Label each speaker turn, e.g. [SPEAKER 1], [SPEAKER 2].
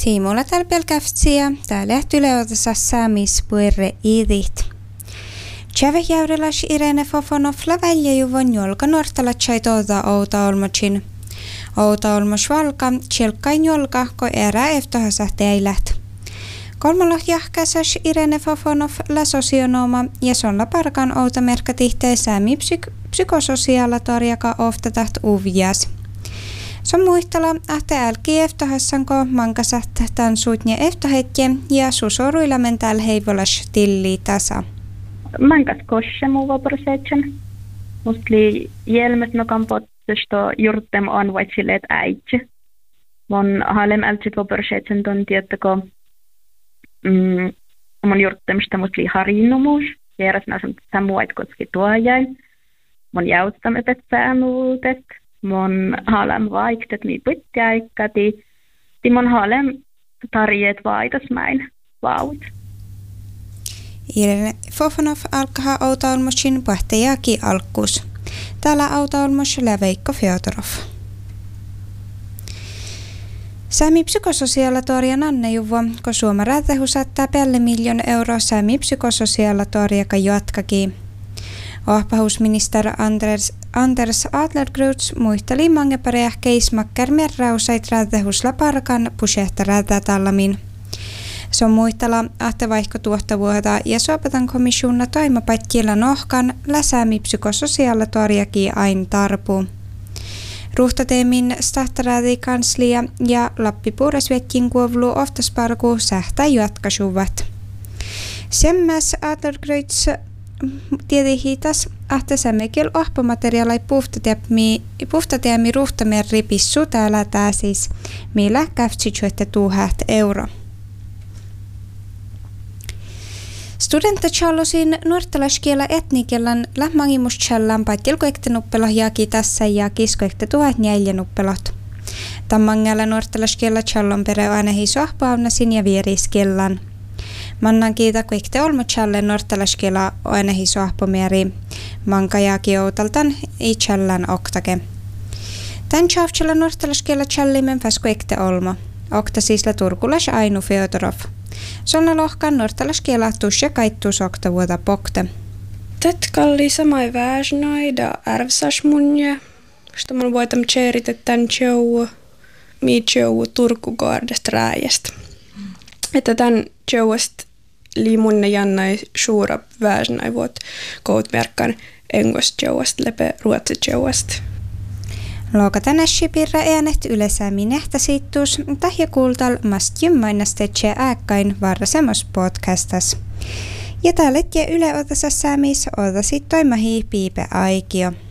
[SPEAKER 1] Tiimulla täällä pelkäftsiä, täällä lähtylöötässä saamis puerre idit. Tjäväjäydeläs Irene Fofonofla väljäjuvon jolka nortala tjaitouta outa olmocin. Outa olmos valka, tjelkkain jolka, ko erää eftohasa teilät. Kolmaloh jahkäsäs Irene Fofonof la sosionooma ja sonla parkan outa merkatihteen säämi psykososiaalatoriaka oftataht uvjas. Som muistella, että älki eftohassanko mankasat tansuutne eftohetje ja susoruilla mental heivolas tilli tasa.
[SPEAKER 2] Mankas kosse muuva prosetsen. Mustli jelmet nokan pottesto jurtem on vaitsileet äitse. Mon halem ältsit vo prosetsen ton tiettäko mon jurtemsta mustli harinumus. Jeeras nasun samuait kotski tuojain. Mon jäutsam epetsäämuutet. Mon halem vaiktet mi pyttiäikkati. Mon halem tarjeet vaitasmäin vaut.
[SPEAKER 1] Irene Fofonov alkaa autaolmosin pähtäjäki alkuus. Täällä autaolmos Veikko Fjodorov. Säämi psykososiaalatoria Anne-Juvo, kun Suomen räätähu saattaa päälle 1 000 000 euroa säämi psykososiaalatoria jatkakin. Ohpahusminister Anders Adlercreutz muisteli mangepareja keismakkar merrausait räätähusla parkan pusehta räätätallamin. Se on muistella, että vaikka tuotta vuotta ja Sopetan komissionna toimapaikkiilla nohkan läsäämi psykososiaalatoriakin aina tarpuu. Ruhtateemin stahtaräärikanslia ja Lappi-Puurasvetkin kuovlu oftasparku sähtää jatkasuvat. Semmäs Adlercreutz tieti hitas, että sämmekil ohpamateriaalai puhtateemi ruhtamer ripissu täällä siis, millä käftsitsuette 1 000 euroa. Studentachallosin nuortalaskielä etnikellan lähmangimuschallan patjelkoektenuppelahjaki tässä ja kiskoekte 1004 nuppelot. Tammangalla nuortalaskielä challon pere ainahi sohpaunnasin ja vieriskellan. Mannan kiitä kuikte olmochalle nuortalaskielä ainahi sohpomeri. Mankajaki outaltan i challan oktake. Tän chavchalla nuortalaskielä challimen fäskuekte olmo. Okta siisla turkulas Ainu Fjodorov. Sonna lohkan nuortalaskielä tusja kaittuus okta vuota pokte.
[SPEAKER 3] Tetkalli samai väsnoida ärvsas munje. Sitä mun voitam tjeritetään tjouo, mi tjouo Turkugaardesta rääjästä. Että tän tjouost liimunne jannai suura väsnai vuot koutmerkkan engost tjouost lepe ruotsi tjouost.
[SPEAKER 1] Looka tänäsi pirra äänet ylesäämi nähtäsiittuus, tähjä kuultal mast jymmainastetse ääkkain varrasemos podcastas. Ja täällä Yle Otasas säämis otasit toimahi piipe aikio.